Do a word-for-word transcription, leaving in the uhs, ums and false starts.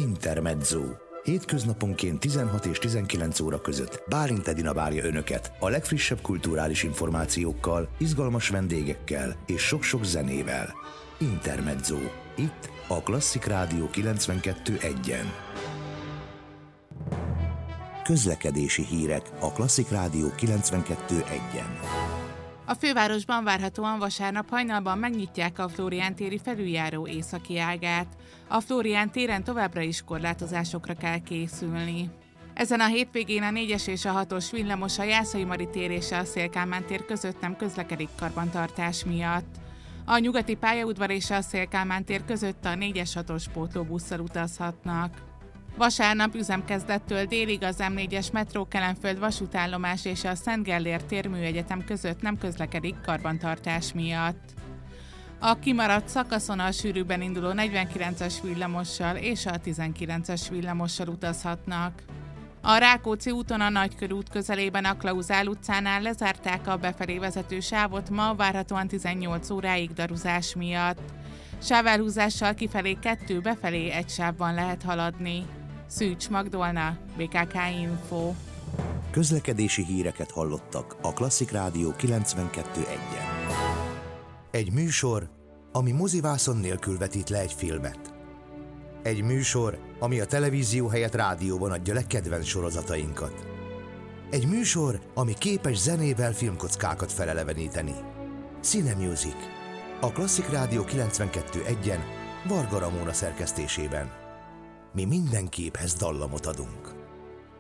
Intermezzo. Hétköznaponként tizenhat és tizenkilenc óra között Bálint Edina várja Önöket a legfrissebb kulturális információkkal, izgalmas vendégekkel és sok-sok zenével. Intermezzo. Itt a Klasszik Rádió kilencvenkettő egyen. Közlekedési hírek a Klasszik Rádió kilencvenkettő egyen. A fővárosban várhatóan vasárnap hajnalban megnyitják a Flórián téri felüljáró északi ágát. A Flórián téren továbbra is korlátozásokra kell készülni. Ezen a hétvégén a négyes és a hatos villamos a Jászai Mari tér és a Széll-Kálmán tér között nem közlekedik karbantartás miatt. A nyugati pályaudvar és a Széll-Kálmán tér között a négyes hatos pótlóbusszal utazhatnak. Vasárnap üzemkezdettől délig az em négyes metró Kelenföld vasútállomás és a Szent Gellért tér műegyetem között nem közlekedik karbantartás miatt. A kimaradt szakaszon a sűrűbben induló negyvenkilences villamossal és a tizenkilences villamossal utazhatnak. A Rákóczi úton a Nagykörút közelében a Klauzál utcánál lezárták a befelé vezető sávot ma várhatóan tizennyolc óráig daruzás miatt. Sávelhúzással kifelé kettő, befelé egy sávban lehet haladni. Szűcs Magdolna, bé ká ká Info. Közlekedési híreket hallottak a Klasszik Rádió kilencvenkettő egyen. Egy műsor, ami mozivászon nélkül vetít le egy filmet. Egy műsor, ami a televízió helyett rádióban adja le kedvenc sorozatainkat. Egy műsor, ami képes zenével filmkockákat feleleveníteni. Cine Music. A Klasszik Rádió kilencvenkettő egyen Varga Ramóna szerkesztésében. Mi minden képhez dallamot adunk.